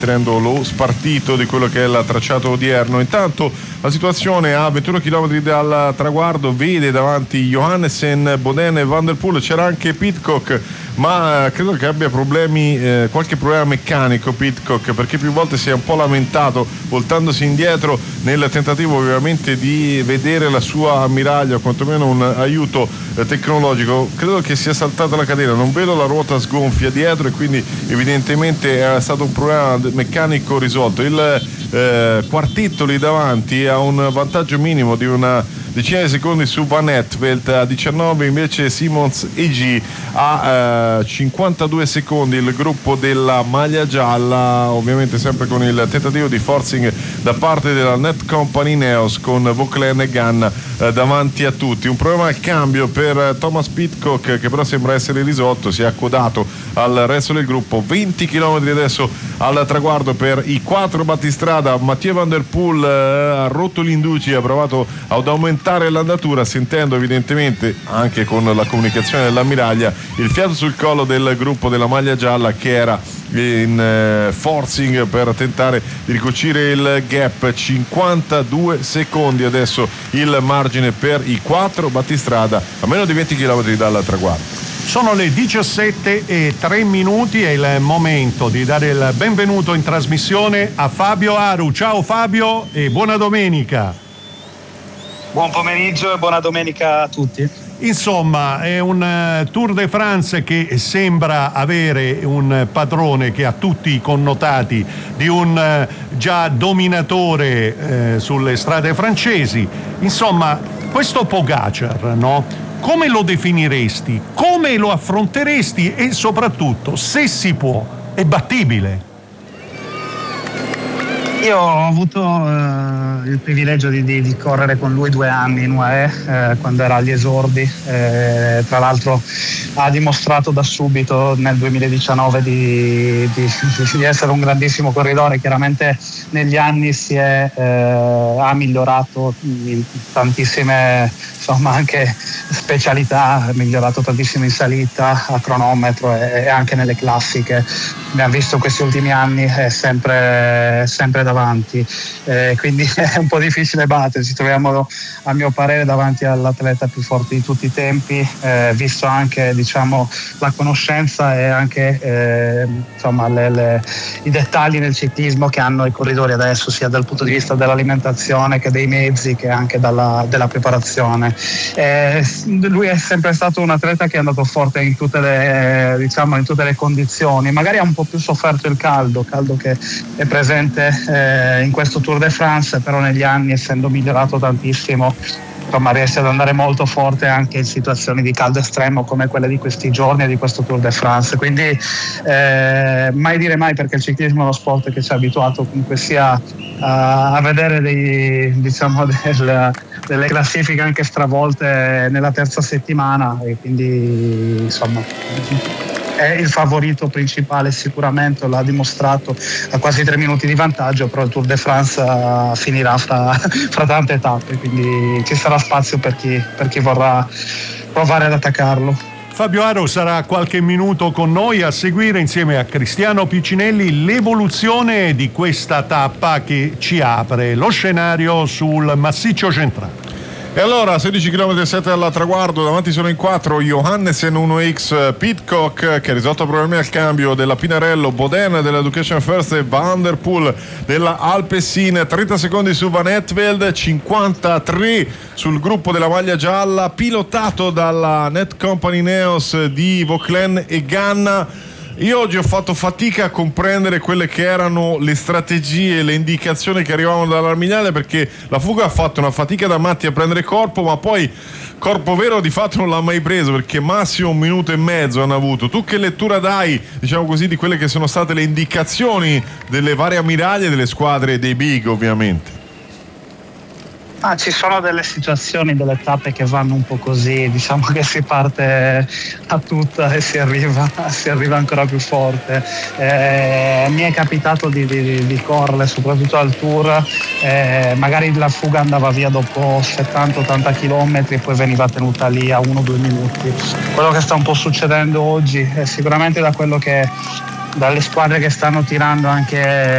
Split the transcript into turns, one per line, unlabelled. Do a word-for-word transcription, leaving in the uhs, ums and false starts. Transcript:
tenendo lo spartito di quello che è il tracciato odierno. Intanto la situazione a ventuno chilometri dal traguardo vede davanti Johannessen, Bodén e Van der Poel. C'era anche Pidcock, ma credo che abbia problemi, eh, qualche problema meccanico Pidcock, perché più volte si è un po' lamentato voltandosi indietro nel tentativo ovviamente di vedere la sua ammiraglia o quantomeno un aiuto eh, tecnologico. Credo che sia saltata la catena, non vedo la ruota sgonfia dietro e quindi evidentemente è stato un problema meccanico risolto. Il eh, quartetto lì davanti ha un vantaggio minimo di una decina di secondi su Van Aert, a diciannove invece Simons e G a eh, cinquantadue secondi il gruppo della maglia gialla, ovviamente sempre con il tentativo di forcing da parte della Netcompany Ineos con Vauclain e Ganna eh, davanti a tutti. Un problema al cambio per Thomas Pidcock che però sembra essere risolto, si è accodato al resto del gruppo. Venti chilometri adesso al traguardo per i quattro battistrada. Mathieu Van der Poel eh, ha rotto l'induci, ha provato ad aumentare l'andatura, sentendo evidentemente anche con la comunicazione dell'ammiraglia il fiato sul collo del gruppo della maglia gialla che era in eh, forcing per tentare di ricucire il gap. Cinquantadue secondi adesso il margine per i quattro battistrada a meno di venti chilometri dal traguardo.
Sono le diciassette e tre minuti, è il momento di dare il benvenuto in trasmissione a Fabio Aru. Ciao Fabio e buona domenica.
Buon pomeriggio e buona domenica a tutti.
Insomma, è un Tour de France che sembra avere un padrone che ha tutti i connotati di un già dominatore eh, sulle strade francesi. Insomma, questo Pogacar, no? Come lo definiresti? Come lo affronteresti? E soprattutto, se si può, è battibile?
Io ho avuto eh, il privilegio di, di, di correre con lui due anni in U A E eh, quando era agli esordi, eh, tra l'altro ha dimostrato da subito nel duemiladiciannove di, di, di essere un grandissimo corridore. Chiaramente negli anni si è, eh, ha migliorato in tantissime, insomma, anche specialità, ha migliorato tantissimo in salita, a cronometro e, e anche nelle classiche. Abbiamo visto questi ultimi anni è sempre, sempre davanti, eh, quindi è un po' difficile battere. Ci troviamo a mio parere davanti all'atleta più forte di tutti i tempi, eh, visto anche, diciamo, la conoscenza e anche eh, insomma le, le, i dettagli nel ciclismo che hanno i corridori adesso, sia dal punto di vista dell'alimentazione che dei mezzi che anche dalla, della preparazione. Eh, lui è sempre stato un atleta che è andato forte in tutte le, diciamo, in tutte le condizioni. Magari ha un po' più sofferto il caldo, caldo che è presente eh, in questo Tour de France, però negli anni, essendo migliorato tantissimo, insomma, riesce ad andare molto forte anche in situazioni di caldo estremo come quelle di questi giorni e di questo Tour de France. Quindi eh, mai dire mai, perché il ciclismo è uno sport che ci ha abituato comunque sia a, a vedere dei, diciamo, del, delle classifiche anche stravolte nella terza settimana, e quindi insomma è il favorito principale sicuramente, l'ha dimostrato a quasi tre minuti di vantaggio, però il Tour de France uh, finirà fra, fra tante tappe, quindi ci sarà spazio per chi, per chi vorrà provare ad attaccarlo.
Fabio Aru sarà qualche minuto con noi a seguire insieme a Cristiano Piccinelli l'evoluzione di questa tappa che ci apre lo scenario sul massiccio centrale.
E allora sedici chilometri e sette al traguardo, davanti sono in quattro Johannessen uno X, Pidcock che ha risolto problemi al cambio della Pinarello, Bodén dell'Education First e Van der Poel della Alpecin. Trenta secondi su Van Aert, cinquantatré sul gruppo della maglia gialla pilotato dalla Netcompany Ineos di Vauclain e Ganna. Io oggi ho fatto fatica a comprendere quelle che erano le strategie, le indicazioni che arrivavano dall'Armignale, perché la fuga ha fatto una fatica da matti a prendere corpo, ma poi corpo vero di fatto non l'ha mai preso, perché massimo un minuto e mezzo hanno avuto. Tu che lettura dai, diciamo così, di quelle che sono state le indicazioni delle varie ammiraglie delle squadre dei big, ovviamente?
Ah, ci sono delle situazioni, delle tappe che vanno un po' così, diciamo che si parte a tutta e si arriva, si arriva ancora più forte. Eh, mi è capitato di, di, di correre soprattutto al Tour, eh, magari la fuga andava via dopo settanta ottanta chilometri e poi veniva tenuta lì a uno o due minuti. Quello che sta un po' succedendo oggi è sicuramente da quello che dalle squadre che stanno tirando anche